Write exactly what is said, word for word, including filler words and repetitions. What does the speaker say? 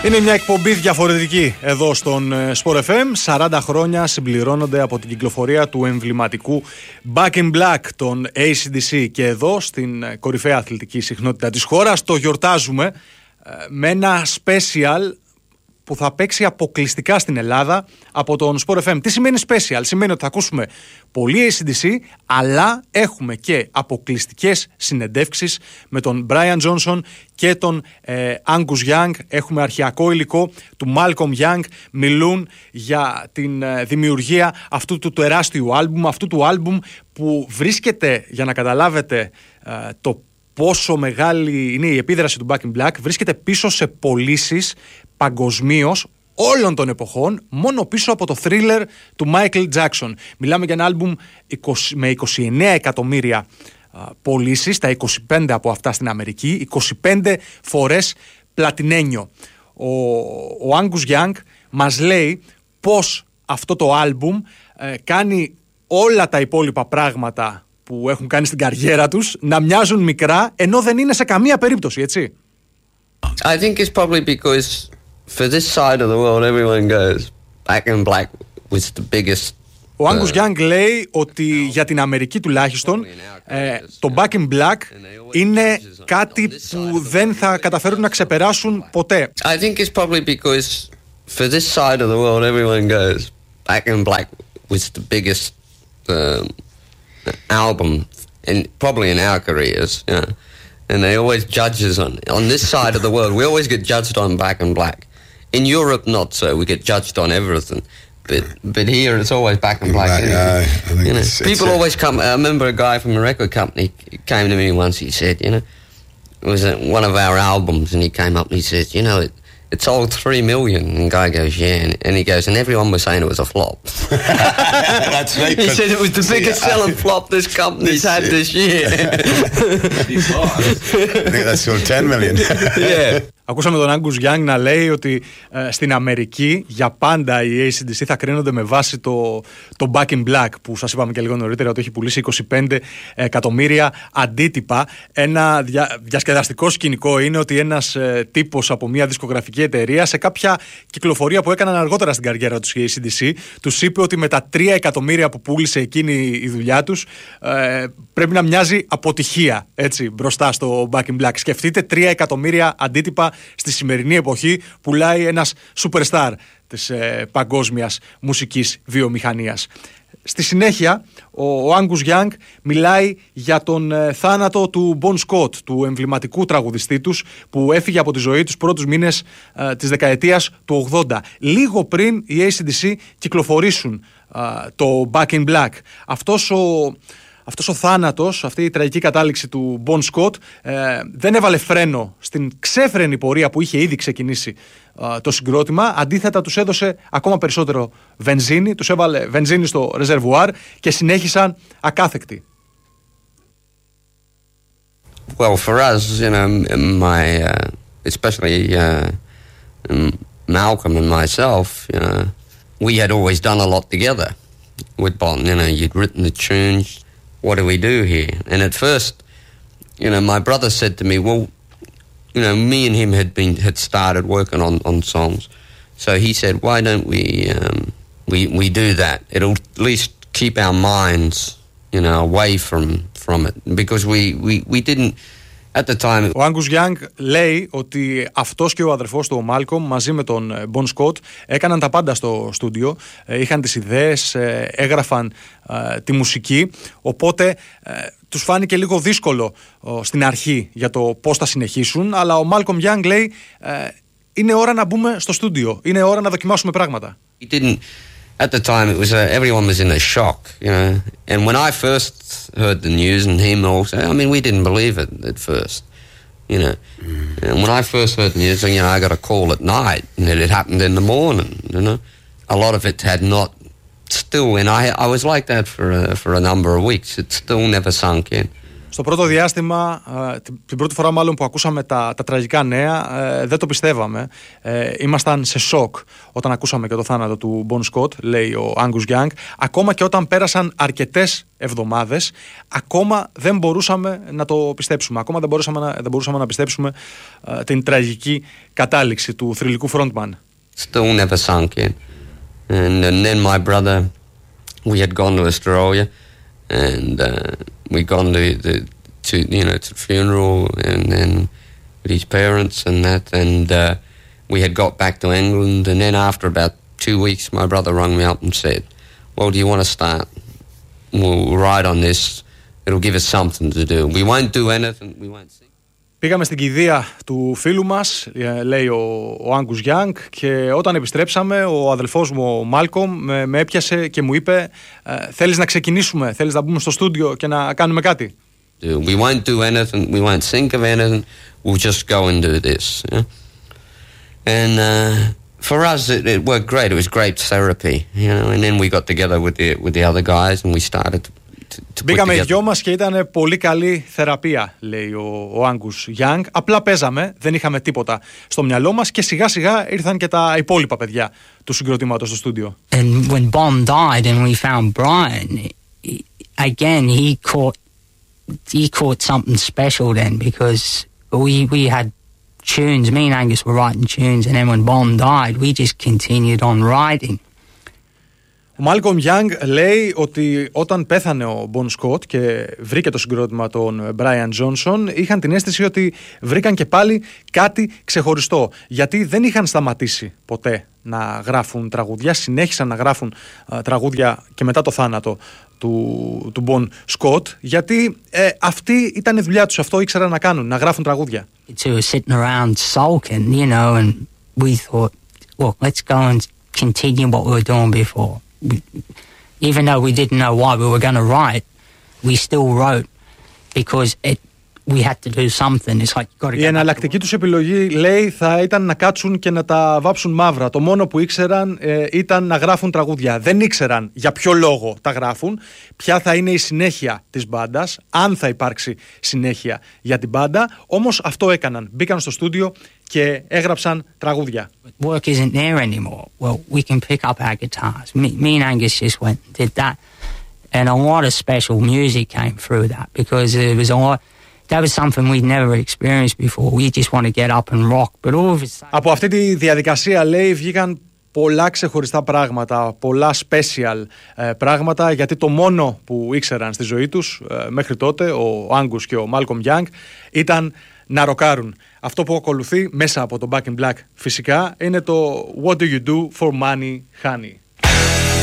Είναι μια εκπομπή διαφορετική εδώ στον Sport εφ εμ. σαράντα χρόνια συμπληρώνονται από την κυκλοφορία του εμβληματικού Back in Black των έι σι ντι σι και εδώ στην κορυφαία αθλητική συχνότητα της χώρας το γιορτάζουμε με ένα special που θα παίξει αποκλειστικά στην Ελλάδα από τον Sport εφ εμ. Τι σημαίνει special? Σημαίνει ότι θα ακούσουμε πολύ έι σι ντι σι, αλλά έχουμε και αποκλειστικές συνεντεύξεις με τον Brian Johnson και τον ε, Angus Young. Έχουμε αρχαιακό υλικό του Malcolm Young. Μιλούν για την ε, δημιουργία αυτού του τεράστιου άλμπουμ, αυτού του άλμπουμ που βρίσκεται, για να καταλάβετε ε, το πόσο μεγάλη είναι η επίδραση του Back in Black, βρίσκεται πίσω σε πωλήσεις παγκοσμίως όλων των εποχών, μόνο πίσω από το Thriller του Michael Jackson. Μιλάμε για ένα άλμπουμ με είκοσι εννέα εκατομμύρια πωλήσεις, τα είκοσι πέντε από αυτά στην Αμερική, είκοσι πέντε φορές πλατινένιο. Ο, ο Angus Young μας λέει πως αυτό το άλμπουμ ε, κάνει όλα τα υπόλοιπα πράγματα που έχουν κάνει στην καριέρα τους να μοιάζουν μικρά, ενώ δεν είναι σε καμία περίπτωση, έτσι. I think it's probably because for this side of the world everyone goes Back in Black was the biggest. Ο Angus Young λέει ότι για την Αμερική τουλάχιστον ε, το Back in Black είναι κάτι που δεν θα καταφέρουν να ξεπεράσουν ποτέ. I think it's probably because for this side of the world everyone goes Back in Black was the biggest um, album and probably in our careers, you know. And they always judge us on on this side of the world. We always get judged on Back in Black. In Europe, not so. We get judged on everything. But but here, it's always Back in Black. Black yeah, I think you know, it's, people it's always come. I remember a guy from a record company came to me once. He said, you know, it was one of our albums, and he came up and he said, you know, it it sold three million. And the guy goes, yeah, and, and he goes, and everyone was saying it was a flop. That's right. He said it was the biggest yeah, selling flop this company's this, had this year. I think that's sold ten million. Yeah. Ακούσαμε τον Angus Young να λέει ότι ε, στην Αμερική για πάντα οι έι σι ντι σι θα κρίνονται με βάση το, το Back in Black που σας είπαμε και λίγο νωρίτερα ότι έχει πουλήσει είκοσι πέντε εκατομμύρια αντίτυπα. Ένα δια, διασκεδαστικό σκηνικό είναι ότι ένας ε, τύπος από μια δισκογραφική εταιρεία σε κάποια κυκλοφορία που έκαναν αργότερα στην καριέρα τους οι έι σι ντι σι τους είπε ότι με τα τρία εκατομμύρια που πούλησε εκείνη η δουλειά τους ε, πρέπει να μοιάζει αποτυχία, έτσι, μπροστά στο Back in Black. Σκεφτείτε τρία εκατομμύρια αντίτυπα στη σημερινή εποχή πουλάει ένας superstar της ε, παγκόσμιας μουσικής βιομηχανίας. Στη συνέχεια ο, ο Angus Young μιλάει για τον ε, θάνατο του Bon Scott, του εμβληματικού τραγουδιστή τους που έφυγε από τη ζωή τους πρώτους μήνες ε, της δεκαετίας του ογδόντα, λίγο πριν οι έι σι ντι σι κυκλοφορήσουν ε, το Back in Black. Αυτός ο Αυτός ο θάνατος, αυτή η τραγική κατάληξη του Bon Scott ε, δεν έβαλε φρένο στην ξέφρενη πορεία που είχε ήδη ξεκινήσει ε, το συγκρότημα. Αντίθετα τους έδωσε ακόμα περισσότερο βενζίνη, τους έβαλε βενζίνη στο ρεζερβουάρ και συνέχισαν ακάθεκτοι. Well, for us, you know, my, uh, especially uh, Malcolm and myself, you know, we had always done a lot together with Bon. You know, you'd written the tunes. What do we do here? And at first, you know, my brother said to me, well, you know, me and him had been had started working on, on songs. So he said, why don't we um, we we do that? It'll at least keep our minds, you know, away from from it. Because we, we, we didn't at the time. Ο Angus Young λέει ότι αυτός και ο αδερφός του, ο Malcolm, μαζί με τον Bon Scott, έκαναν τα πάντα στο στούντιο. Είχαν τις ιδέες, έγραφαν ε, τη μουσική. Οπότε ε, τους φάνηκε λίγο δύσκολο ε, στην αρχή για το πώς θα συνεχίσουν. Αλλά ο Malcolm Young λέει ε, είναι ώρα να μπούμε στο στούντιο. Είναι ώρα να δοκιμάσουμε πράγματα. He didn't. At the time, it was uh, everyone was in a shock, you know. And when I first heard the news, and him also, I mean, we didn't believe it at first, you know. Mm. And when I first heard the news, you know, I got a call at night, and it had happened in the morning, you know. A lot of it had not still, and I I was like that for a, for a number of weeks. It still never sunk in. Στο πρώτο διάστημα, την πρώτη φορά μάλλον που ακούσαμε τα, τα τραγικά νέα, δεν το πιστεύαμε. Ήμασταν σε σοκ όταν ακούσαμε και το θάνατο του Bon Scott, λέει ο Angus Young. Ακόμα και όταν πέρασαν αρκετές εβδομάδες, ακόμα δεν μπορούσαμε να το πιστέψουμε. Ακόμα δεν μπορούσαμε να, δεν μπορούσαμε να πιστέψουμε την τραγική κατάληξη του θρυλικού frontman. Still never sunk in. And, and then my brother, we had gone to Australia, and uh, we gone to the to you know to the funeral, and then with his parents and that, and uh, we had got back to England, and then after about two weeks, my brother rang me up and said, "Well, do you want to start? We'll ride on this. It'll give us something to do. We won't do anything. We won't sing." Πήγαμε στην κηδεία του φίλου μας, λέει ο, ο Angus Young, και όταν επιστρέψαμε ο αδελφός μου ο Μάλκομ με, με έπιασε και μου είπε θέλεις να ξεκινήσουμε, θέλεις να μπούμε στο στούντιο και να κάνουμε κάτι. We won't do anything, we won't think of anything, we'll just go and do this. Yeah? And uh, for us it, it worked great, it was great therapy, you know, and then we got together with the, with the other guys and we started to Μπήκαμε οι δυο μας και ήταν πολύ καλή θεραπεία, λέει ο, ο Angus Young. Απλά παίζαμε, δεν είχαμε τίποτα στο μυαλό μας και σιγά σιγά ήρθαν και τα υπόλοιπα παιδιά του συγκροτήματος στο στούντιο. And when Bon died and we found Brian, again he caught he caught something special then, because we we had tunes, me and Angus were writing tunes, and then when Bon died we just continued on writing. Ο Μάλκομ Young λέει ότι όταν πέθανε ο Bon Scott και βρήκε το συγκρότημα τον Brian Johnson, είχαν την αίσθηση ότι βρήκαν και πάλι κάτι ξεχωριστό, γιατί δεν είχαν σταματήσει ποτέ να γράφουν τραγούδια, συνέχισαν να γράφουν α, τραγούδια και μετά το θάνατο του, του Bon Scott, γιατί ε, αυτή ήταν η δουλειά τους, αυτό ήξεραν να κάνουν, να γράφουν τραγούδια. We were sitting around sulking, you know, and we thought, well, let's go and continue what we were doing before. We, even though we didn't know why we were going to write, we still wrote because it, we had to do something. It's like, got to Η εναλλακτική τους επιλογή, λέει, θα ήταν να κάτσουν και να τα βάψουν μαύρα. Το μόνο που ήξεραν ε, ήταν να γράφουν τραγούδια. Δεν ήξεραν για ποιο λόγο τα γράφουν, ποια θα είναι η συνέχεια της μπάντας, αν θα υπάρξει συνέχεια για την μπάντα. Όμως αυτό έκαναν. Μπήκαν στο στούντιο και έγραψαν τραγούδια. Work isn't there anymore. Well, we can pick up our guitars. Me, me and Angus just went and did that. And a lot of special music came through that, because it was a lot, that was something we'd never experienced before. We just want to get up and rock. But all of a sudden... Από αυτή τη διαδικασία, λέει, βγήκαν πολλά ξεχωριστά πράγματα, πολλά special ε, πράγματα, γιατί το μόνο που ήξεραν στη ζωή τους ε, μέχρι τότε, ο Angus και ο Malcolm Young, ήταν να ροκάρουν. Αυτό που ακολουθεί μέσα από το Back in Black φυσικά είναι το What do you do for money, honey?